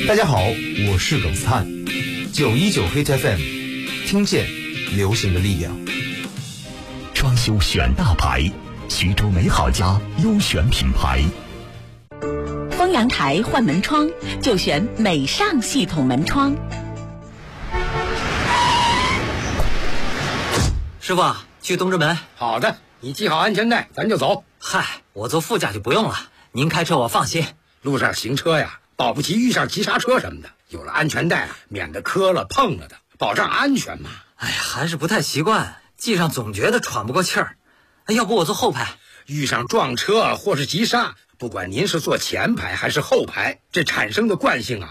大家好，我是耿斯坦，919 Hit FM， 听见流行的力量。 装修选大牌，徐州美好家优选品牌。 丰阳台换门窗就选美尚系统门窗。 师傅，去东直门。 好的，你系好安全带，咱就走。 嗨，我坐副驾就不用了，您开车我放心。 路上行车呀，保不齐遇上急刹车什么的，有了安全带啊，免得磕了碰了的，保障安全嘛。 哎呀，还是不太习惯，系上总觉得喘不过气儿。要不我坐后排？ 遇上撞车或是急刹，不管您是坐前排还是后排，这产生的惯性啊